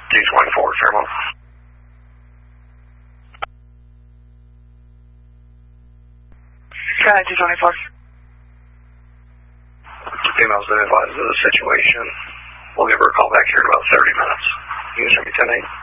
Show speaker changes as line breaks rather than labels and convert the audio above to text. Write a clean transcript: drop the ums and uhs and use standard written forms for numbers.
D24, Fairmont.
Sky D24.
Female's been advised of the situation. We'll give her a call back here in about 30 minutes. You can send me 10-8.